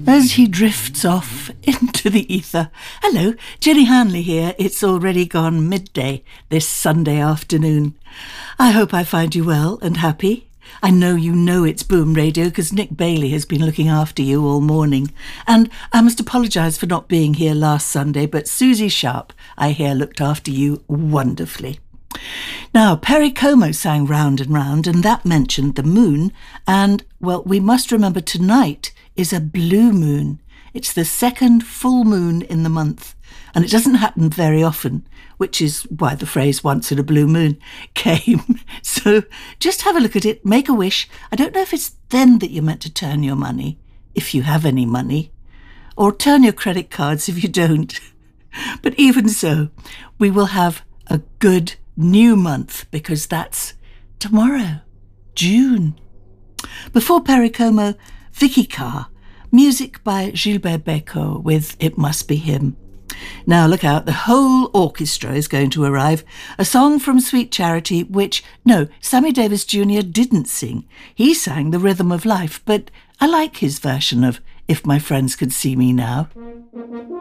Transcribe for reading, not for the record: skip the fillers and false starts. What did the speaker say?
as he drifts off into the ether. Hello, Jenny Hanley here. It's already gone midday this Sunday afternoon. I hope I find you well and happy. I know you know it's Boom Radio because Nick Bailey has been looking after you all morning. And I must apologise for not being here last Sunday, but Susie Sharp, I hear, looked after you wonderfully. Now, Perry Como sang Round and Round, and that mentioned the moon. And, well, we must remember tonight is a blue moon. It's the second full moon in the month, and it doesn't happen very often, which is why the phrase "once in a blue moon" came. So just have a look at it, make a wish. I don't know if it's then that you're meant to turn your money, if you have any money, or turn your credit cards if you don't. But even so, we will have a good new month because that's tomorrow, June. Before Perry Como, Vicky Carr, music by Gilbert Bécaud with It Must Be Him. Now look out, the whole orchestra is going to arrive. A song from Sweet Charity, which, no, Sammy Davis Jr. didn't sing. He sang The Rhythm of Life, but I like his version of If My Friends Could See Me Now.